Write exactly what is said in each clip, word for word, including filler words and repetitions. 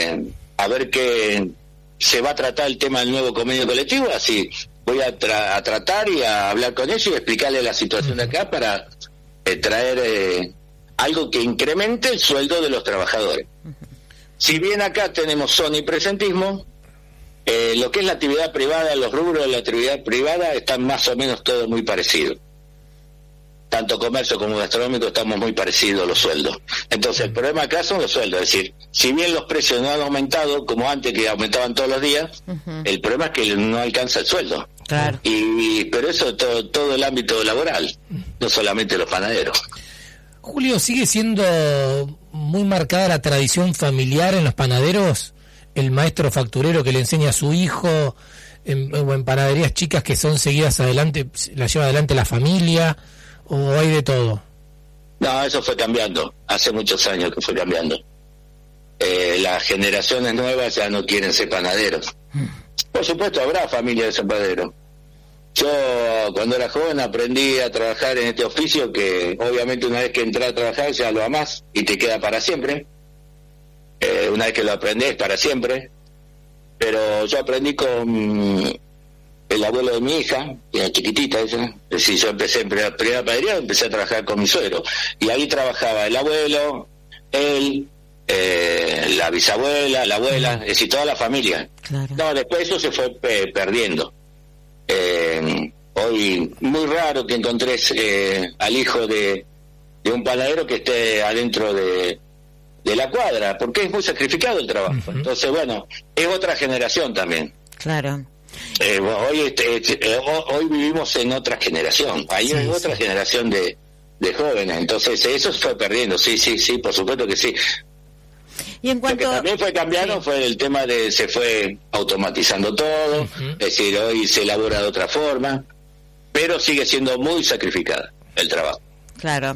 eh, a ver qué se va a tratar el tema del nuevo convenio colectivo, así voy a, tra- a tratar y a hablar con ellos y explicarles la situación de acá para eh, traer eh, algo que incremente el sueldo de los trabajadores. Si bien acá tenemos omnipresentismo, eh, lo que es la actividad privada, los rubros de la actividad privada están más o menos todos muy parecidos. Tanto comercio como gastronómico estamos muy parecidos los sueldos. Entonces el problema acá son los sueldos, es decir, si bien los precios no han aumentado como antes, que aumentaban todos los días, uh-huh. el problema es que no alcanza el sueldo. Claro. Y, y pero eso todo, todo el ámbito laboral, no solamente los panaderos. Julio, ¿sigue siendo muy marcada la tradición familiar en los panaderos? El maestro facturero que le enseña a su hijo, en, o en panaderías chicas que son seguidas adelante, la lleva adelante la familia, ¿o hay de todo? No, eso fue cambiando, hace muchos años que fue cambiando. Eh, las generaciones nuevas ya no quieren ser panaderos. Por supuesto habrá familias de ser panaderos. Yo cuando era joven aprendí a trabajar en este oficio que obviamente una vez que entras a trabajar ya lo amás y te queda para siempre. Eh, una vez que lo aprendés para siempre. Pero yo aprendí con el abuelo de mi hija, que era chiquitita ella. Es decir, yo empecé en primera, primera panadería, empecé a trabajar con mi suegro. Y ahí trabajaba el abuelo, él, eh, la bisabuela, la abuela, es decir, toda la familia. Claro. No, después eso se fue eh, perdiendo. Eh, hoy muy raro que encontrés eh, al hijo de, de un panadero que esté adentro de, de la cuadra, porque es muy sacrificado el trabajo. Uh-huh. Entonces, bueno, es otra generación también. Claro. Eh, hoy este, este, hoy vivimos en otra generación, hay sí, otra sí. generación de, de jóvenes, entonces eso se fue perdiendo, sí, sí, sí, por supuesto que sí. Y en cuanto... Lo que también fue cambiando sí. fue el tema de se fue automatizando todo, uh-huh. es decir, hoy se elabora de otra forma, pero sigue siendo muy sacrificada el trabajo. Claro,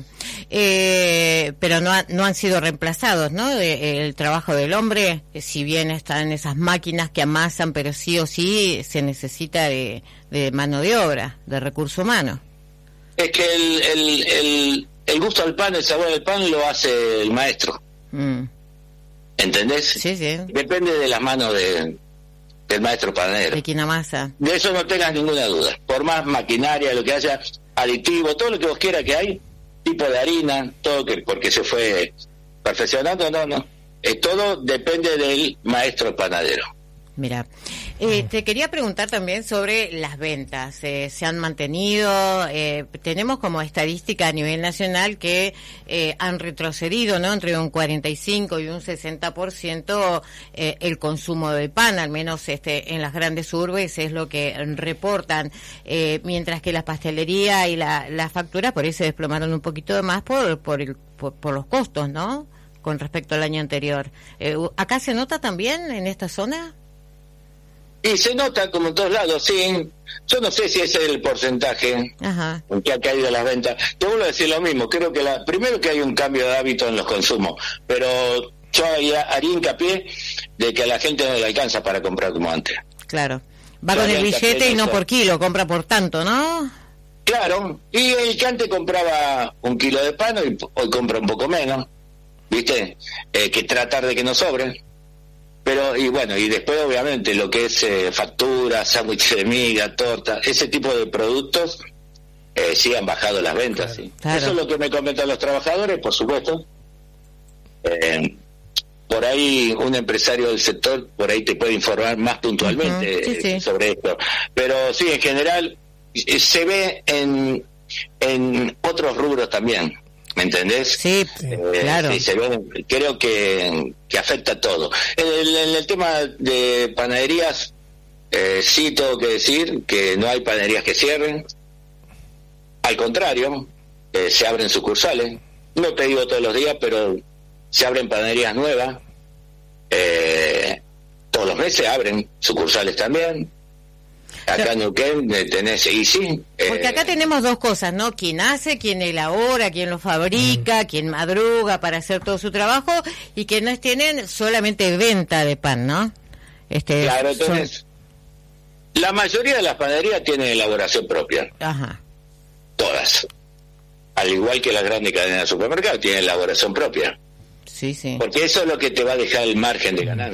eh, pero no, ha, no han sido reemplazados, ¿no? El trabajo del hombre, si bien están esas máquinas que amasan, pero sí o sí se necesita de, de mano de obra, de recurso humano. Es que el, el, el, el gusto al pan, el sabor del pan lo hace el maestro. Mm. ¿Entendés? Sí, sí. Depende de las manos de, del maestro panadero. De quien amasa. De eso no tengas ninguna duda. Por más maquinaria, lo que haya, aditivo, todo lo que vos quieras que hay, tipo de harina, todo que porque se fue perfeccionando, no, no. Eh, todo depende del maestro panadero. Mira, eh, te quería preguntar también sobre las ventas. Eh, ¿Se han mantenido? Eh, tenemos como estadística a nivel nacional que eh, han retrocedido, ¿no? Entre un cuarenta y cinco y un sesenta por ciento eh, el consumo de pan, al menos este en las grandes urbes es lo que reportan. Eh, mientras que la pastelería y la, la factura por ahí se desplomaron un poquito más por, por, el, por, por los costos, ¿no? Con respecto al año anterior. Eh, ¿Acá se nota también en esta zona? Y se nota como en todos lados, sí. Yo no sé si ese es el porcentaje Ajá. en que ha caído las ventas. Te vuelvo a decir lo mismo. Creo que la, primero que hay un cambio de hábito en los consumos, pero yo haría, haría hincapié de que a la gente no le alcanza para comprar como antes. Claro. Va yo con el billete y no por kilo, compra por tanto, ¿no? Claro. Y el que antes compraba un kilo de pan, hoy, hoy compra un poco menos, ¿viste? Eh, que tratar de que no sobre. Pero, y bueno, y después obviamente lo que es eh, factura, sándwich de miga, torta, ese tipo de productos, eh, sí han bajado las ventas, sí. Claro. Eso es lo que me comentan los trabajadores, por supuesto. Eh, por ahí un empresario del sector, por ahí te puede informar más puntualmente uh-huh. sí, sí. Eh, sobre esto. Pero sí, en general, eh, se ve en, en otros rubros también. ¿Me entendés? Sí, eh, claro. Sí, se ve, creo que, que afecta a todo. En el, en el tema de panaderías, eh, sí tengo que decir que no hay panaderías que cierren. Al contrario, eh, se abren sucursales. No te digo todos los días, pero se abren panaderías nuevas. Eh, todos los meses abren sucursales también. Acá en Neuquén tenés, y sí. Porque acá eh, tenemos dos cosas, ¿no? Quien hace, quien elabora, quien lo fabrica, mm. quien madruga para hacer todo su trabajo, y quienes tienen solamente venta de pan, ¿no? Este, claro, tenés. Son... La mayoría de las panaderías tienen elaboración propia. Ajá. Todas. Al igual que las grandes cadenas de supermercados, tienen elaboración propia. Sí, sí. Porque eso es lo que te va a dejar el margen de ganancia.